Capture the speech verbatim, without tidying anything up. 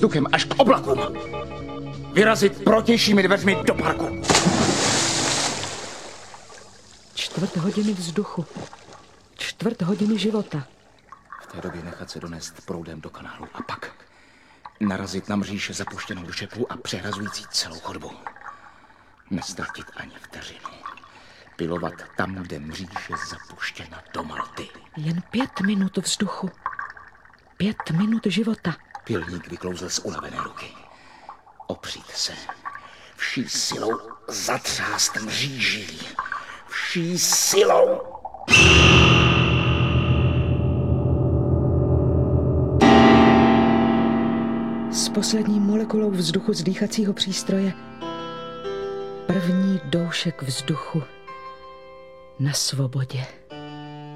vzduchem až k oblakům. Vyrazit protějšími dveřmi do parku. Čtvrt hodiny vzduchu. Čtvrt hodiny života. V té době nechat se donést proudem do kanálu a pak narazit na mříž zapuštěnou do šepu a přehrazující celou chodbu. Nestratit ani vteřinu. Pilovat tam, kde mříž je zapuštěna do Malty. Jen pět minut vzduchu. Pět minut života. Pilník vyklouzl z unavené ruky. Opřít se. Vší silou zatřást mříží. Vší silou. S poslední molekulou vzduchu z dýchacího přístroje první doušek vzduchu na svobodě.